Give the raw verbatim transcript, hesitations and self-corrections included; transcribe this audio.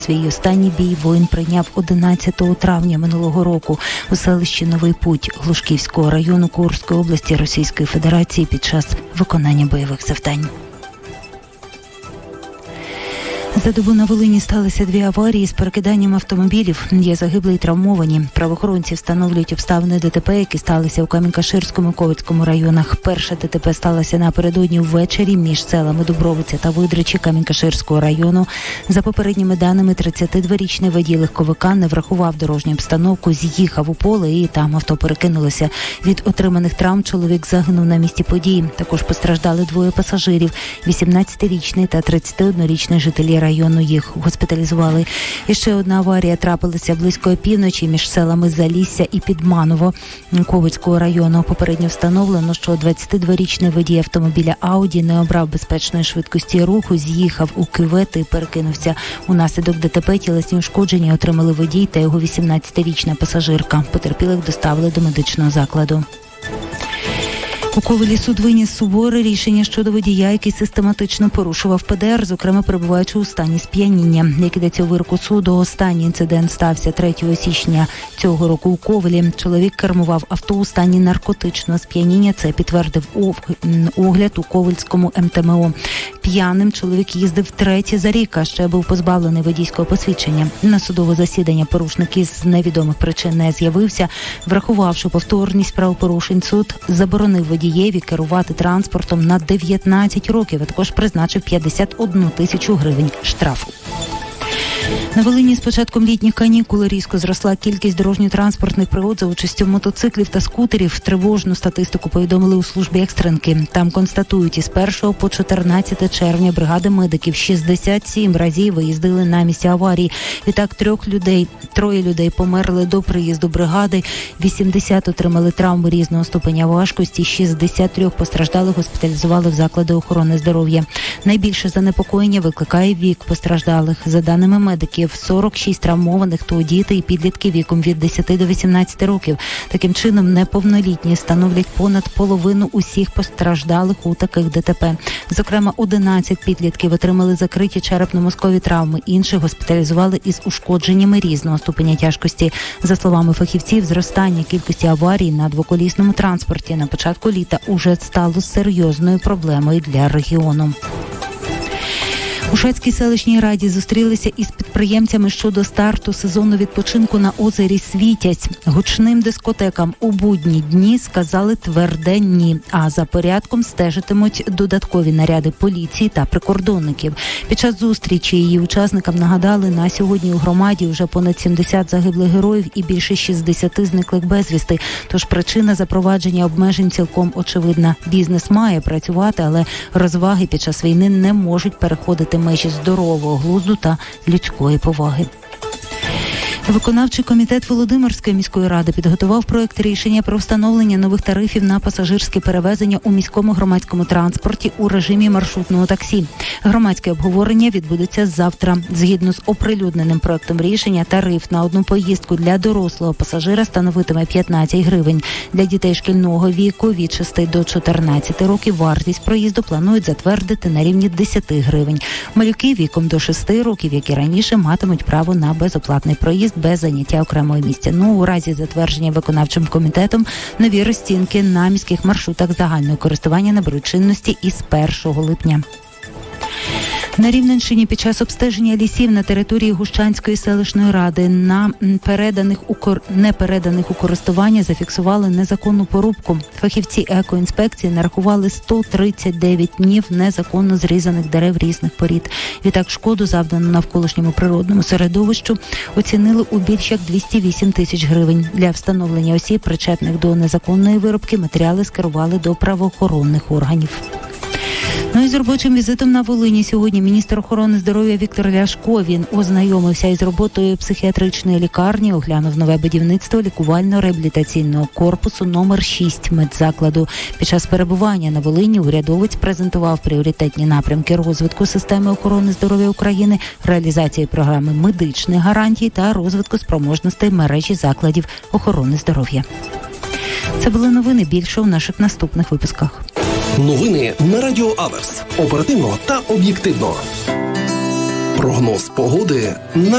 Свій останній бій воїн прийняв одинадцятого травня минулого року у селищі Новий Путь Глушківського району Курської області Російської Федерації під час виконання бойових завдань. За добу на Волині сталися дві аварії з перекиданням автомобілів. Є загиблі й травмовані. Правоохоронці встановлюють обставини ДТП, які сталися у Камінь-Каширському і Ковицькому районах. Перша ДТП сталася напередодні ввечері між селами Дубровиця та Видричі Камінь-Каширського району. За попередніми даними, тридцятидворічний водій легковика не врахував дорожню обстановку, з'їхав у поле і там авто перекинулося. Від отриманих травм чоловік загинув на місці події. Також постраждали двоє пасажирів – вісімнадцятирічний та тридцятиоднорічний жителі району, їх госпіталізували. І ще одна аварія трапилася близько півночі між селами Залісся і Підманово Ковицького району. Попередньо встановлено, що двадцятидворічний водій автомобіля Ауді не обрав безпечної швидкості руху, з'їхав у кювет і перекинувся. Унаслідок ДТП тілесні ушкодження отримали водій та його вісімнадцятирічна пасажирка. Потерпілих доставили до медичного закладу. У Ковелі суд виніс суворе рішення щодо водія, який систематично порушував ПДР, зокрема перебуваючи у стані сп'яніння. Як йдеться у вироку суду, останній інцидент стався третього січня цього року у Ковелі. Чоловік кермував авто у стані наркотичного сп'яніння. Це підтвердив огляд у Ковельському ем те ем о. П'яним чоловік їздив втретє за рік, а ще був позбавлений водійського посвідчення. На судове засідання порушник із невідомих причин не з'явився. Врахувавши повторність правопорушень, суд заборонив водієві керувати транспортом на дев'ятнадцять років, а також призначив п'ятдесят одну тисячу гривень штрафу. На Волині з початком літніх канікул різко зросла кількість дорожньо-транспортних пригод за участю мотоциклів та скутерів. Тривожну статистику повідомили у службі екстренки. Там констатують, із першого по чотирнадцяте червня бригади медиків шістдесят сім разів виїздили на місця аварії. Відтак трьох людей, троє людей померли до приїзду бригади, вісімдесят отримали травми різного ступеня важкості, шістдесят три постраждалих госпіталізували в заклади охорони здоров'я. Найбільше занепокоєння викликає вік постраждалих. За даними медиків, сорок шість травмованих – то діти і підлітки віком від десяти до вісімнадцяти років. Таким чином, неповнолітні становлять понад половину усіх постраждалих у таких ДТП. Зокрема, одинадцять підлітків отримали закриті черепно-мозкові травми, інших госпіталізували із ушкодженнями різного ступеня тяжкості. За словами фахівців, зростання кількості аварій на двоколісному транспорті на початку літа уже стало серйозною проблемою для регіону. У Шацькій селищній раді зустрілися із підприємцями щодо старту сезону відпочинку на озері Світязь. Гучним дискотекам у будні дні сказали тверде ні, а за порядком стежитимуть додаткові наряди поліції та прикордонників. Під час зустрічі її учасникам нагадали, на сьогодні у громаді вже понад сімдесят загиблих героїв і більше шістдесят зниклих безвісти. Тож причина запровадження обмежень цілком очевидна. Бізнес має працювати, але розваги під час війни не можуть переходити межі здорового глузду та людської поваги. Виконавчий комітет Володимирської міської ради підготував проект рішення про встановлення нових тарифів на пасажирське перевезення у міському громадському транспорті у режимі маршрутного таксі. Громадське обговорення відбудеться завтра. Згідно з оприлюдненим проектом рішення, тариф на одну поїздку для дорослого пасажира становитиме п'ятнадцять гривень. Для дітей шкільного віку від шести до чотирнадцяти років вартість проїзду планують затвердити на рівні десять гривень. Малюки віком до шести років, як і раніше, матимуть право на безоплатний проїзд без заняття окремого місця. Ну, у разі затвердження виконавчим комітетом нові розцінки на міських маршрутах загального користування наберуть чинності із першого липня. На Рівненщині під час обстеження лісів на території Гущанської селищної ради на переданих у кор... не переданих у користування зафіксували незаконну порубку. Фахівці екоінспекції нарахували сто тридцять дев'ять днів незаконно зрізаних дерев різних порід. Відтак шкоду, завдану навколишньому природному середовищу, оцінили у більш як двісті вісім тисяч гривень. Для встановлення осіб, причетних до незаконної вирубки, матеріали скерували до правоохоронних органів. Ну і з робочим візитом на Волині сьогодні міністр охорони здоров'я Віктор Ляшко. Він ознайомився із роботою психіатричної лікарні, оглянув нове будівництво лікувально-реабілітаційного корпусу номер шість медзакладу. Під час перебування на Волині урядовець презентував пріоритетні напрямки розвитку системи охорони здоров'я України, реалізації програми медичних гарантій та розвитку спроможностей мережі закладів охорони здоров'я. Це були новини. Більше в наших наступних випусках. Новини на Радіо Аверс. Оперативно та об'єктивно. Прогноз погоди на